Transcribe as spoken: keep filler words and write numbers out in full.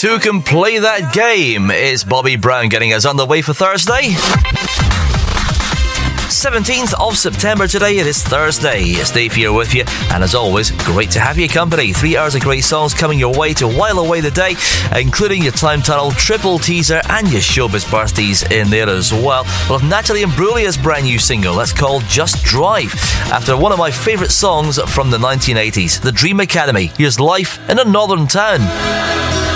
Guess who can play that game? It's Bobby Brown getting us on the way for Thursday. seventeenth of September today. It is Thursday. It's Dave here with you, and as always, great to have your company. Three hours of great songs coming your way to while away the day, including your Time Tunnel triple teaser and your Showbiz birthdays in there as well. We'll have Natalie Imbruglia's brand new single. That's called Just Drive, after one of my favourite songs from the nineteen eighties, The Dream Academy. Here's Life in a Northern Town.